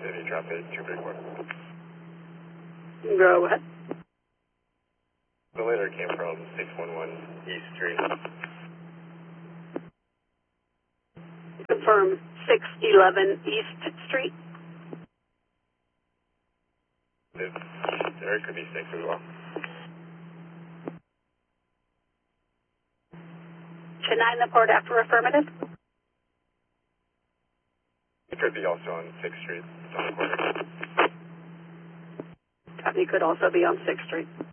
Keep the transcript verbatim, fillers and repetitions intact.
City traffic, two big one. Go ahead. The later came from six one one East Street. Confirm six eleven East Street. It, or it could be six as well. Should nine report after affirmative? It could be also on sixth Street. It's on the corner. Copy, could also be on sixth Street.